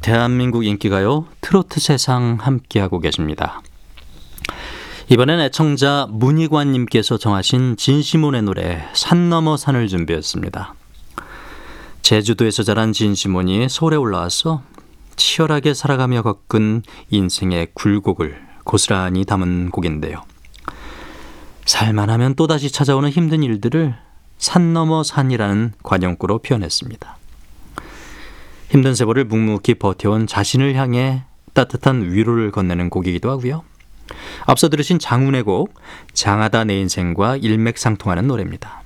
대한민국 인기가요 트로트 세상 함께하고 계십니다. 이번엔 애청자 문희관님께서 정하신 진시몬의 노래 산 넘어 산을 준비했습니다. 제주도에서 자란 진시몬이 서울에 올라와서 치열하게 살아가며 겪은 인생의 굴곡을 고스란히 담은 곡인데요. 살만하면 또다시 찾아오는 힘든 일들을 산 넘어 산이라는 관용구로 표현했습니다. 힘든 세월을 묵묵히 버텨온 자신을 향해 따뜻한 위로를 건네는 곡이기도 하고요. 앞서 들으신 장훈의 곡 장하다 내 인생과 일맥상통하는 노래입니다.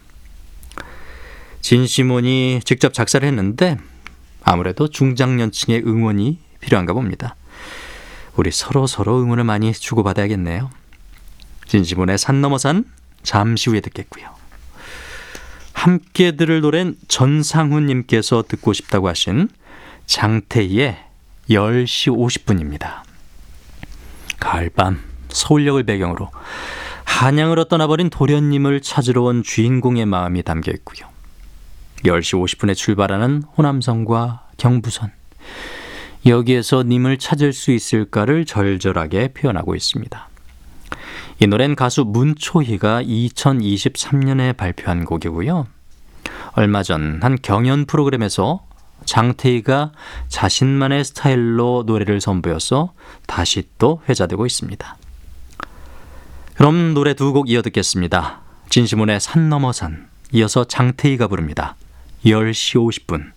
진시몬이 직접 작사를 했는데 아무래도 중장년층의 응원이 필요한가 봅니다. 우리 서로 응원을 많이 주고받아야겠네요. 진시몬의 산 넘어 산 잠시 후에 듣겠고요. 함께 들을 노래는 전상훈님께서 듣고 싶다고 하신 장태희의 10시 50분입니다. 가을밤 서울역을 배경으로 한양으로 떠나버린 도련님을 찾으러 온 주인공의 마음이 담겨 있고요. 10시 50분에 출발하는 호남선과 경부선, 여기에서 님을 찾을 수 있을까를 절절하게 표현하고 있습니다. 이 노래는 가수 문초희가 2023년에 발표한 곡이고요. 얼마 전 한 경연 프로그램에서 장태희가 자신만의 스타일로 노래를 선보여서 다시 또 회자되고 있습니다. 그럼 노래 두 곡 이어 듣겠습니다. 진시몬의 산 넘어 산, 이어서 장태희가 부릅니다. 10시 50분.